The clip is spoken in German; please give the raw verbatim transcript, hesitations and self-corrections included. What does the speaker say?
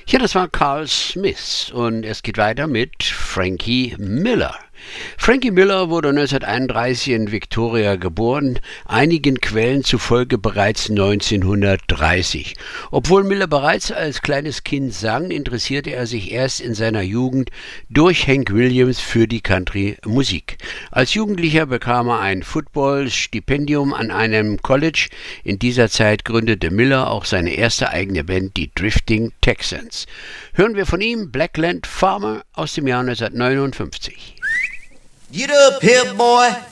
Ja, das war Carl Smith und es geht weiter mit Frankie Miller. Frankie Miller wurde neunzehnhunderteinunddreißig in Victoria geboren, einigen Quellen zufolge bereits neunzehnhundertdreißig. Obwohl Miller bereits als kleines Kind sang, interessierte er sich erst in seiner Jugend durch Hank Williams für die Country-Musik. Als Jugendlicher bekam er ein Football-Stipendium an einem College. In dieser Zeit gründete Miller auch seine erste eigene Band, die Drifting Texans. Hören wir von ihm Blackland Farmer aus dem Jahr neunzehnhundertneunundfünfzig. Get up here, boy.